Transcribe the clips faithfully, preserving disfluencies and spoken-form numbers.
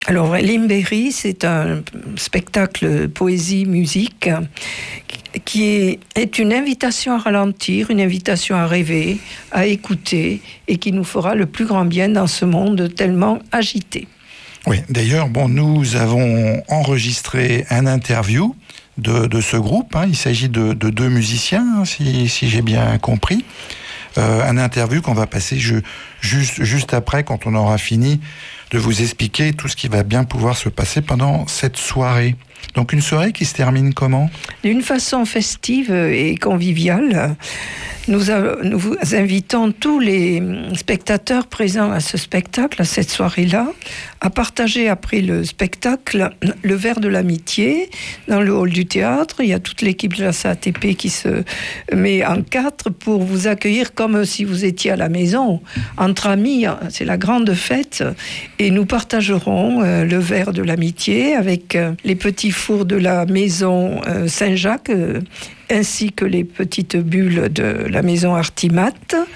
Alors, Limberry, c'est un spectacle poésie-musique qui est, est une invitation à ralentir, une invitation à rêver, à écouter, et qui nous fera le plus grand bien dans ce monde tellement agité. Oui, d'ailleurs, bon, nous avons enregistré un interview de, de ce groupe. Hein. Il s'agit de, de deux musiciens, hein, si, si j'ai bien compris. Euh, un interview qu'on va passer je, juste, juste après, quand on aura fini de vous expliquer tout ce qui va bien pouvoir se passer pendant cette soirée. Donc une soirée qui se termine comment ? D'une façon festive et conviviale. Nous, a, nous vous invitons tous les spectateurs présents à ce spectacle, à cette soirée-là, à partager après le spectacle le verre de l'amitié dans le hall du théâtre. Il y a toute l'équipe de la S A T P qui se met en quatre pour vous accueillir comme si vous étiez à la maison, entre amis. C'est la grande fête. Et nous partagerons euh, le verre de l'amitié avec euh, les petits fours de la maison euh, Saint-Jacques, euh, ainsi que les petites bulles de la maison Artimat.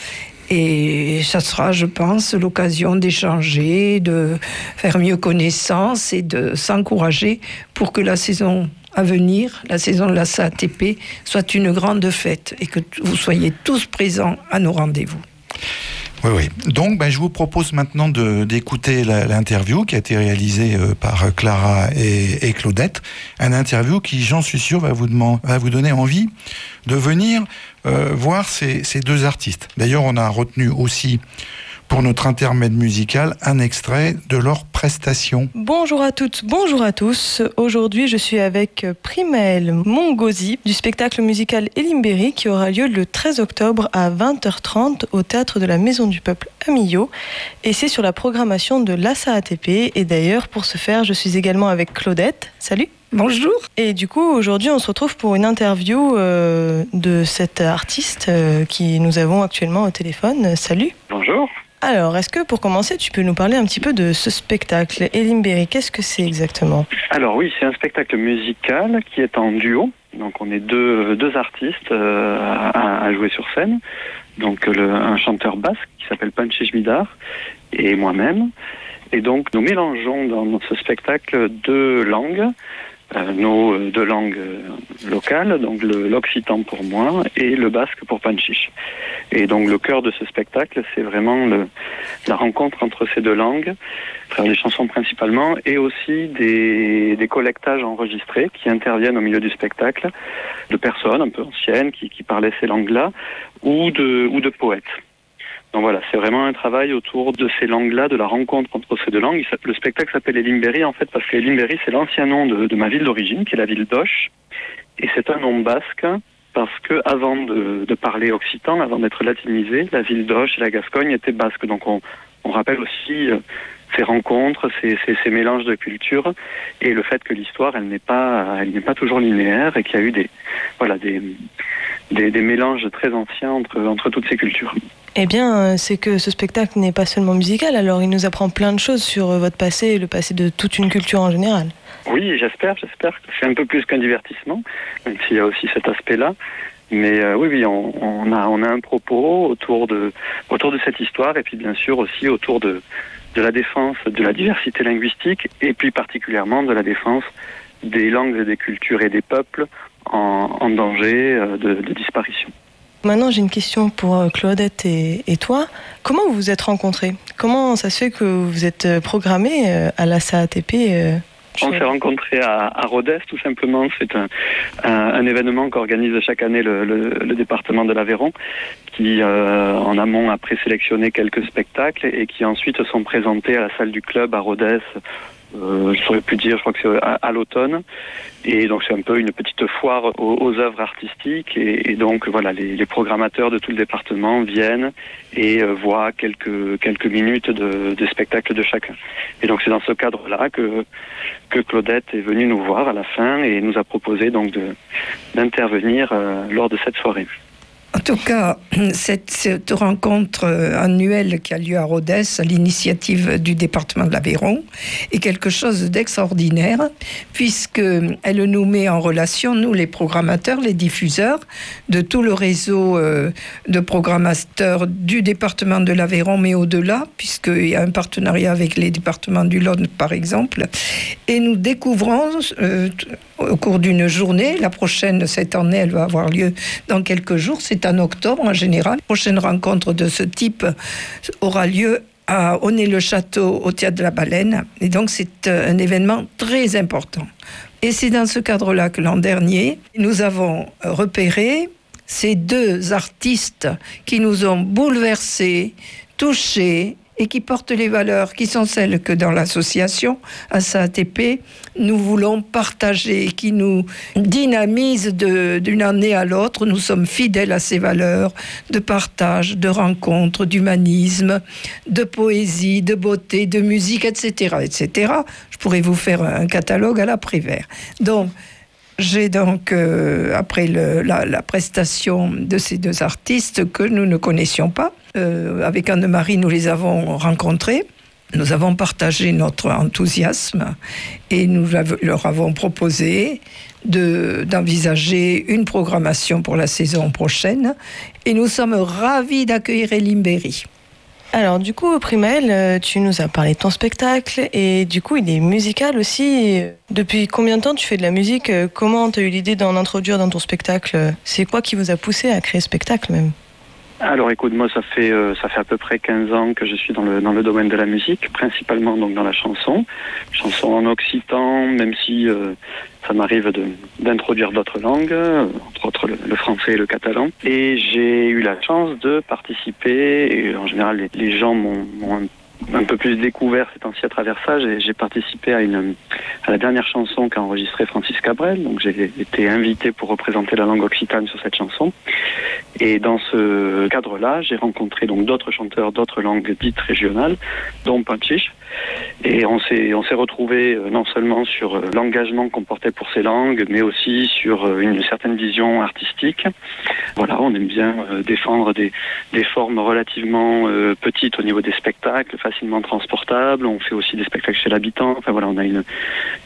Et ça sera, je pense, l'occasion d'échanger, de faire mieux connaissance et de s'encourager pour que la saison à venir, la saison de la S A T P, soit une grande fête et que vous soyez tous présents à nos rendez-vous. Oui, oui. Donc, ben, je vous propose maintenant de, d'écouter la, l'interview qui a été réalisée euh, par Clara et, et Claudette. Un interview qui, j'en suis sûr, va vous, demand, va vous donner envie de venir euh, voir ces, ces deux artistes. D'ailleurs, on a retenu aussi, pour notre intermède musical, un extrait de leur prestation. Bonjour à toutes, bonjour à tous. Aujourd'hui, je suis avec Primaël Mongosi du spectacle musical Limberry qui aura lieu le treize octobre à vingt heures trente au Théâtre de la Maison du Peuple à Millau. Et c'est sur la programmation de l'A S A T P. Et d'ailleurs, pour ce faire, je suis également avec Claudette. Salut. Bonjour. Et du coup, aujourd'hui, on se retrouve pour une interview euh, de cet artiste euh, qui nous avons actuellement au téléphone. Salut. Bonjour. Alors, est-ce que pour commencer, tu peux nous parler un petit peu de ce spectacle Limberry ? Qu'est-ce que c'est exactement ? Alors oui, c'est un spectacle musical qui est en duo. Donc on est deux, deux artistes euh, à, à jouer sur scène. Donc le, un chanteur basque qui s'appelle Panché Jmidar et moi-même. Et donc nous mélangeons dans, dans ce spectacle deux langues. Euh, nos euh, deux langues euh, locales, donc le, l'occitan pour moi et le basque pour Panchiche. Et donc le cœur de ce spectacle, c'est vraiment le, la rencontre entre ces deux langues, à travers des chansons principalement, et aussi des, des collectages enregistrés qui interviennent au milieu du spectacle, de personnes un peu anciennes qui, qui parlaient ces langues-là, ou de, ou de poètes. Donc voilà, c'est vraiment un travail autour de ces langues-là, de la rencontre entre ces deux langues. Le spectacle s'appelle Limberry en fait parce que Limberry c'est l'ancien nom de, de ma ville d'origine, qui est la ville d'Auch, et c'est un nom basque parce que avant de, de parler occitan, avant d'être latinisé, la ville d'Auch et la Gascogne étaient basques. Donc on, on rappelle aussi euh, ces rencontres, ces, ces, ces mélanges de cultures, et le fait que l'histoire elle n'est pas, elle n'est pas toujours linéaire et qu'il y a eu des, voilà, des, des, des mélanges très anciens entre, entre toutes ces cultures. Eh bien, c'est que ce spectacle n'est pas seulement musical, alors il nous apprend plein de choses sur votre passé et le passé de toute une culture en général. Oui, j'espère, j'espère que c'est un peu plus qu'un divertissement, même s'il y a aussi cet aspect-là. Mais euh, oui, oui, on, on, a, on a un propos autour de, autour de cette histoire, et puis bien sûr aussi autour de, de la défense de la diversité linguistique, et puis particulièrement de la défense des langues et des cultures et des peuples en, en danger de, de disparition. Maintenant, j'ai une question pour Claudette et, et toi. Comment vous vous êtes rencontrés ? Comment ça se fait que vous êtes programmés à la S A T P ? On s'est rencontrés à, à Rodez, tout simplement. C'est un, un, un événement qu'organise chaque année le, le, le département de l'Aveyron, qui, euh, en amont, a présélectionné quelques spectacles et qui ensuite sont présentés à la salle du club à Rodez. Euh, je saurais plus dire, je crois que c'est à, à l'automne, et donc c'est un peu une petite foire aux, aux œuvres artistiques, et, et donc voilà, les, les programmateurs de tout le département viennent et euh, voient quelques quelques minutes de, de spectacle de chacun. Et donc c'est dans ce cadre-là que que Claudette est venue nous voir à la fin et nous a proposé donc de d'intervenir euh, lors de cette soirée. tout cas, cette, cette rencontre annuelle qui a lieu à Rodez, à l'initiative du département de l'Aveyron, est quelque chose d'extraordinaire, puisqu'elle nous met en relation, nous les programmateurs, les diffuseurs, de tout le réseau euh, de programmateurs du département de l'Aveyron, mais au-delà, puisqu'il y a un partenariat avec les départements du Lot, par exemple, et nous découvrons euh, au cours d'une journée, la prochaine cette année, elle va avoir lieu dans quelques jours, c'est en octobre en général. La prochaine rencontre de ce type aura lieu à Aunay-le-Château, au Théâtre de la Baleine, et donc c'est un événement très important. Et c'est dans ce cadre-là que l'an dernier, nous avons repéré ces deux artistes qui nous ont bouleversés, touchés, et qui portent les valeurs qui sont celles que dans l'association A S A A T P, nous voulons partager, qui nous dynamisent de, d'une année à l'autre. Nous sommes fidèles à ces valeurs de partage, de rencontre, d'humanisme, de poésie, de beauté, de musique, et cetera, et cetera. Je pourrais vous faire un catalogue à l'après-vert. Donc, j'ai donc, euh, après le, la, la prestation de ces deux artistes que nous ne connaissions pas, euh, avec Anne-Marie, nous les avons rencontrés. Nous avons partagé notre enthousiasme et nous leur avons proposé de, d'envisager une programmation pour la saison prochaine. Et nous sommes ravis d'accueillir Elim Berry. Alors du coup, Primaël, tu nous as parlé de ton spectacle et du coup, il est musical aussi. Depuis combien de temps tu fais de la musique ? Comment tu as eu l'idée d'en introduire dans ton spectacle ? C'est quoi qui vous a poussé à créer ce spectacle même ? Alors écoute, moi ça fait euh, ça fait à peu près quinze ans que je suis dans le dans le domaine de la musique, principalement donc dans la chanson, chanson en occitan, même si euh, ça m'arrive de, d'introduire d'autres langues, euh, entre autres le, le français et le catalan. Et j'ai eu la chance de participer, et en général les, les gens m'ont, m'ont un, un peu plus découvert ces temps-ci à travers ça. J'ai, j'ai participé à une à la dernière chanson qu'a enregistrée Francis Cabrel, donc j'ai été invité pour représenter la langue occitane sur cette chanson. Et dans ce cadre-là, j'ai rencontré donc d'autres chanteurs d'autres langues dites régionales, dont Panchish. Et on s'est, on s'est retrouvés euh, non seulement sur euh, l'engagement qu'on portait pour ces langues, mais aussi sur euh, une certaine vision artistique. Voilà, on aime bien euh, défendre des, des formes relativement euh, petites au niveau des spectacles, facilement transportables. On fait aussi des spectacles chez l'habitant. Enfin voilà, on a une,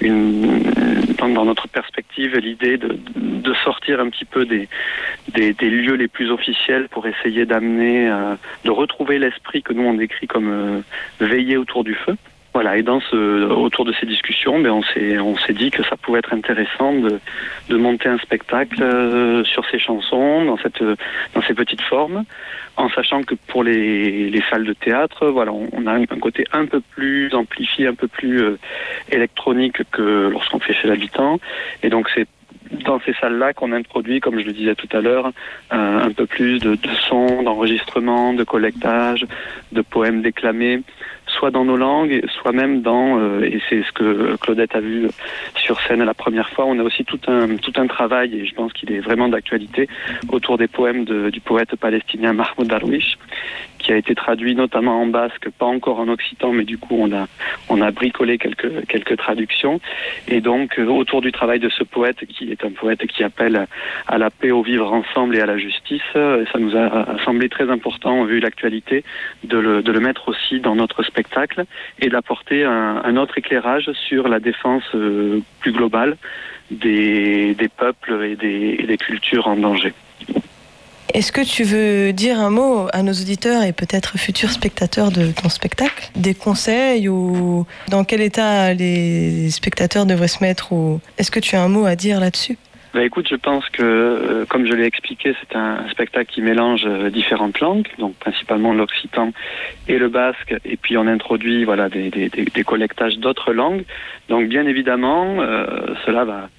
une dans, dans notre perspective l'idée de, de sortir un petit peu des, des, des lieux les plus officiels pour essayer d'amener, euh, de retrouver l'esprit que nous on décrit comme euh, veiller autour du feu. Voilà, et dans ce, autour de ces discussions, ben on s'est, on s'est dit que ça pouvait être intéressant de, de monter un spectacle euh, sur ces chansons, dans cette, dans ces petites formes, en sachant que pour les, les salles de théâtre, voilà, on, on a un côté un peu plus amplifié, un peu plus euh, électronique que lorsqu'on fait chez l'habitant, et donc c'est dans ces salles-là qu'on introduit, comme je le disais tout à l'heure, euh, un peu plus de, de sons, d'enregistrements, de collectage, de poèmes déclamés, soit dans nos langues, soit même dans, euh, et c'est ce que Claudette a vu sur scène la première fois, on a aussi tout un, tout un travail, et je pense qu'il est vraiment d'actualité, autour des poèmes de, du poète palestinien Mahmoud Darwish, qui a été traduit notamment en basque, pas encore en occitan, mais du coup on a, on a bricolé quelques, quelques traductions. Et donc euh, autour du travail de ce poète, qui est un poète qui appelle à la paix, au vivre ensemble et à la justice, euh, ça nous a semblé très important, vu l'actualité, de le, de le mettre aussi dans notre spectacle et d'apporter un, un autre éclairage sur la défense euh, plus globale des, des peuples et des, et des cultures en danger. Est-ce que tu veux dire un mot à nos auditeurs et peut-être futurs spectateurs de ton spectacle ? Des conseils ou dans quel état les spectateurs devraient se mettre ou... Est-ce que tu as un mot à dire là-dessus ? Bah écoute, je pense que, euh, comme je l'ai expliqué, c'est un, un spectacle qui mélange euh, différentes langues, donc principalement l'occitan et le basque, et puis on introduit voilà, des, des, des, des collectages d'autres langues. Donc bien évidemment, euh, cela va...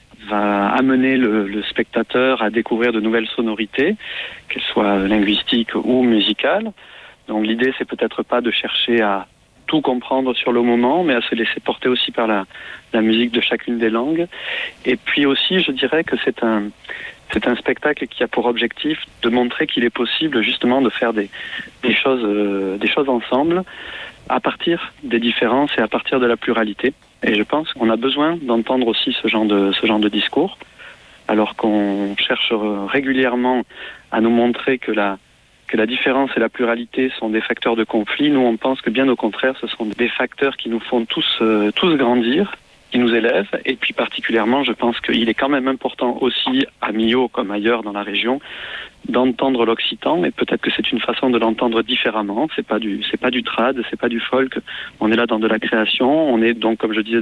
va amener le, le spectateur à découvrir de nouvelles sonorités, qu'elles soient linguistiques ou musicales. Donc l'idée, c'est peut-être pas de chercher à tout comprendre sur le moment, mais à se laisser porter aussi par la, la musique de chacune des langues. Et puis aussi, je dirais que c'est un, c'est un spectacle qui a pour objectif de montrer qu'il est possible justement de faire des, des choses, euh, des choses ensemble, à partir des différences et à partir de la pluralité. Et je pense qu'on a besoin d'entendre aussi ce genre de, ce genre de discours alors qu'on cherche régulièrement à nous montrer que la, que la différence et la pluralité sont des facteurs de conflit. Nous, on pense que bien au contraire, ce sont des facteurs qui nous font tous, euh, tous grandir, qui nous élèvent. Et puis particulièrement, je pense qu'il est quand même important aussi, à Millau comme ailleurs dans la région, d'entendre l'occitan, et peut-être que c'est une façon de l'entendre différemment. C'est pas du, c'est pas du trad, c'est pas du folk. On est là dans de la création. On est donc, comme je disais